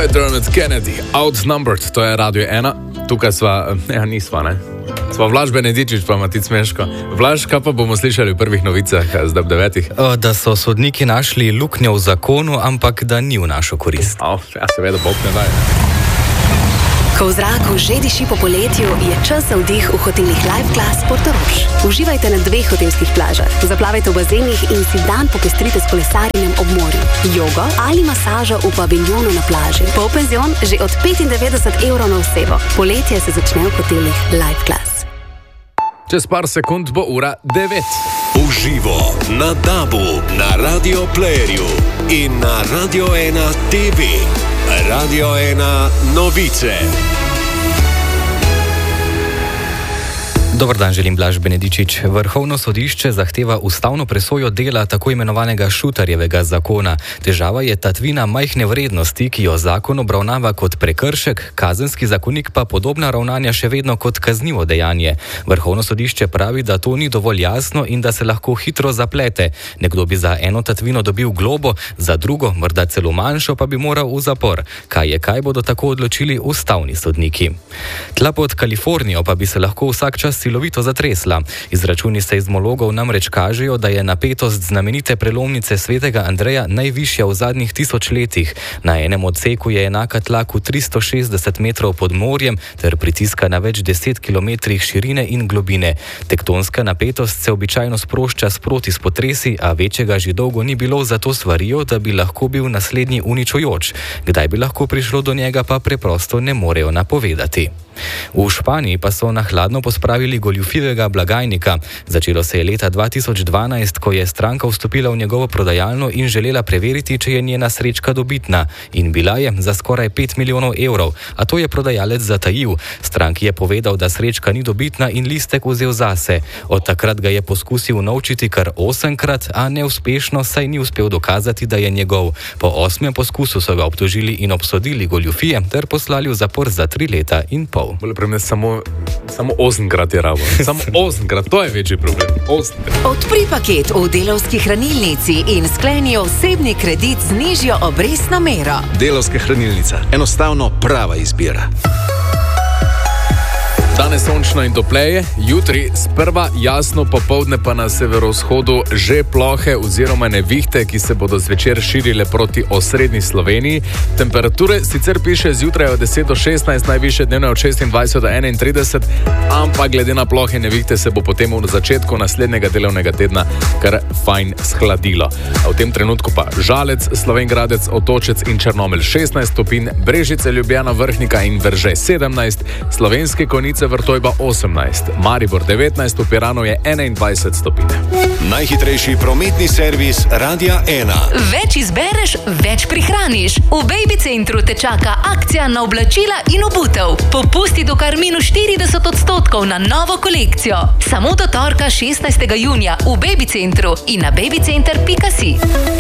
je Dermot Kennedy, Outnumbered, to je Radio 1. Tukaj nisva, ne? Sva Vlaž Benedičič, pa Matic Meško. Vlaž, kaj pa bomo slišali v prvih novicah zdaj ob 9? Da so sodniki našli luknjo v zakonu, ampak da ni v našo korist. Ja, seveda, Bog ne daje. Ko v zraku že diši po poletju, je čas za vdih v hotelih Life Class Portorož. Uživajte na 2 hotelskih plažah, zaplavajte v bazenih in si dan popestrite s kolesarjenjem ob morju, jogo ali masažo v paviljonu na plaži. Polpenzion že od 95 € na osebo. Poletje se začne v hotelih Life Class. Čez par sekund bo ura 9. Uživo na DAB-u, na Radio Playerju in na Radio 1 TV. Radio 1 novice. Dobar dan, želim Blaž Benedičič. Vrhovno sodišče zahteva ustavno presojo dela tako imenovanega Šutarjevega zakona. Težava je tatvina majhne vrednosti, ki jo zakon obravnava kot prekršek, kazenski zakonik pa podobna ravnanja še vedno kot kaznivo dejanje. Vrhovno sodišče pravi, da to ni dovolj jasno in da se lahko hitro zaplete. Nekdo bi za eno tatvino dobil globo, za drugo, morda celo manjšo, pa bi moral v zapor. Kaj bodo tako odločili ustavni sodniki. Tla pod Kalifornijo pa bi se lahko vsak čas silovito zatresla. Izračuni seizmologov namreč kažejo, da je napetost znamenite prelomnice Svetega Andreja najvišja v zadnjih 1000 letih. Na enem odseku je enaka tlaku 360 metrov pod morjem ter pritiska na več 10 kilometrih širine in globine. Tektonska napetost se običajno sprošča sproti s potresi, a večjega že dolgo ni bilo, zato svarijo, da bi lahko bil naslednji uničujoč. Kdaj bi lahko prišlo do njega, pa preprosto ne morejo napovedati. V Španiji pa so na hladno pospravili goljufivega blagajnika. Začelo se je leta 2012, ko je stranka vstopila v njegovo prodajalno in želela preveriti, če je njena srečka dobitna. In bila je za skoraj 5 milijonov evrov, a to je prodajalec zatajil. Stranki je povedal, da srečka ni dobitna in listek vzel zase. Od takrat ga je poskusil unovčiti kar 8-krat, a neuspešno, saj ni uspel dokazati, da je njegov. Po 8. poskusu so ga obtožili in obsodili goljufije ter poslali v zapor za 3 leta in pol. Bolje pri meni samo 8-krat je rabo. Samo 8-krat, to je večji problem. 8-krat. Odpri paket v Delavski hranilnici in skleni osebni kredit z nižjo obrestno mero. Delavska hranilnica. Enostavno prava izbira. Danes sončno in topleje, jutri sprva jasno, popoldne pa na severovzhodu že plohe oziroma nevihte, ki se bodo zvečer širile proti osrednji Sloveniji. Temperature sicer piše zjutraj od 10 do 16, najviše dnevne od 26 do 31, ampak glede na plohe nevihte se bo potem v začetku naslednjega delovnega tedna kar fajn shladilo. A v tem trenutku pa Žalec, Slovenj Gradec, Otočec in Črnomelj 16 stopinj, Brežice, Ljubljana, Vrhnika in Veržej 17, Slovenske Konjice, Vrtojba 18, Maribor 19, v Piranu je 21 stopinj. Najhitrejši prometni servis Radia 1. Več izbereš, več prihraniš. V Baby Centru te čaka akcija na oblačila in obutev. Popusti do kar -40% na novo kolekcijo. Samo do torka 16. junija v Baby Centru in na babycenter.si.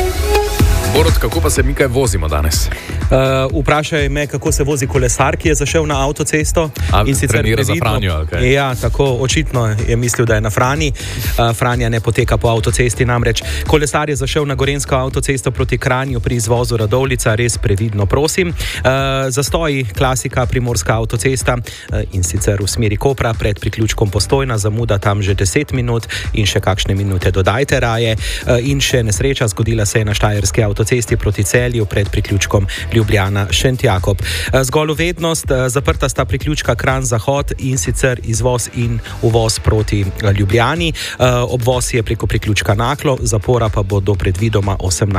Borod, kako pa se mi kaj vozimo danes? Vprašaj me, kako se vozi kolesar, ki je zašel na avtocesto. In sicer trenira za Franjo, ali kaj? Ja, tako, očitno je mislil, da je na Franji. Franja ne poteka po avtocesti, namreč kolesar je zašel na Gorenjsko avtocesto proti Kranju pri izvozu Radovljica, res previdno prosim. Zastoji, klasika, Primorska avtocesta in sicer v smeri Kopra pred priključkom Postojna, zamuda tam že 10 minut in še kakšne minute dodajte raje. In še nesreča, zgodila se je na Štajerski avtocesti proti Celju pred priključkom Ljubljana Šentjakob. Zgolj vednost, zaprta sta priključka Kranj-Zahod in sicer izvoz in uvoz proti Ljubljani. Obvoz je preko priključka Naklo, zapora pa bo do predvidoma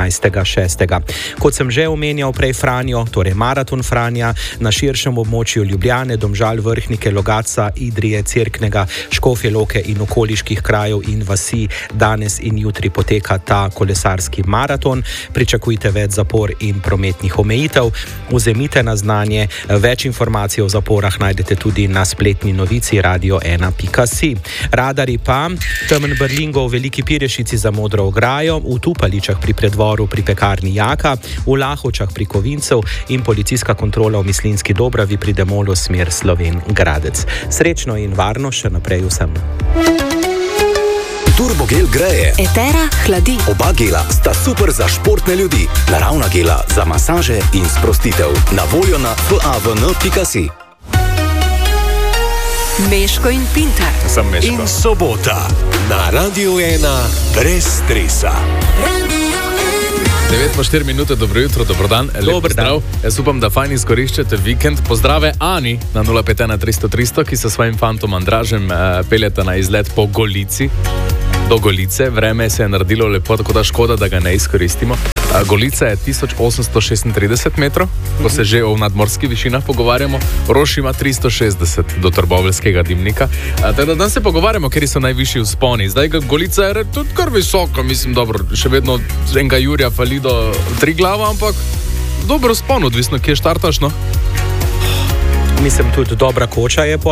18.6. Kot sem že omenjal prej Franjo, torej maraton Franja na širšem območju Ljubljane, Domžal, Vrhnike, Logatca, Idrije, Cerknega, Škofje Loke in okoliških krajev in vasi danes in jutri poteka ta kolesarski maraton. Pričakujte več zapor in prometnih omejitev. Vzemite na znanje, več informacij o zaporah najdete tudi na spletni novici radio1.si. Radari pa, temen Brlingo v Veliki Pirešici za Modro ograjo, v Tupaličah pri predvoru pri pekarni Jaka, v Lahovčah pri Kovincev in policijska kontrola v Mislinski Dobravi pri Demolu smer Slovenj Gradec. Srečno in varno še naprej vsem. Turbogel greje. Etera hladi. Oba gela sta super za športne ljudi. Naravna gela za masaže in sprostitev. Na voljo na favn.si. Meško in Pintar. Sem Meško. In sobota na Radio 1 brez stresa. 9:04 minute, dobro jutro, dobrodan, lep zdrav. Jaz upam, da fajn izkoriščate vikend. Pozdrave Ani na 051 300 300, ki se svojim fantom Andražem peljeta na izlet po Golici. Do Golice, vreme se je naredilo lepo, tako da škoda, da ga ne izkoristimo. Golica je 1836 metrov, ko se že o nadmorskih višinah pogovarjamo. Roš ima 360 do Trboveljskega dimnika. Tako da danes se pogovarjamo, kjer so najvišji vzponi. Zdaj Golica je tudi kar visoka, mislim, dobro, še vedno enega Jurija fali do Triglava, ampak dobro vzpon, odvisno, kje štartaš, no? Mislim, tudi dobra koča je